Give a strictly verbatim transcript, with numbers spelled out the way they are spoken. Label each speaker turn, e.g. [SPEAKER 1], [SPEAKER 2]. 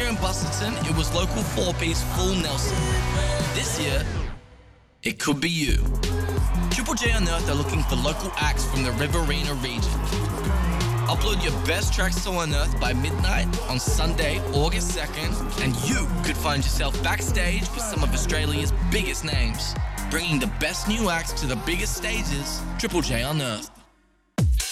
[SPEAKER 1] in Busselton, it was local four-piece Full Nelson. This year, it could be you. Triple J Unearthed are looking for local acts from the Riverina region. Upload your best tracks to Unearthed by midnight on Sunday, August second, and you could find yourself backstage with some of Australia's biggest names. Bringing the best new acts to the biggest stages, Triple J Unearthed.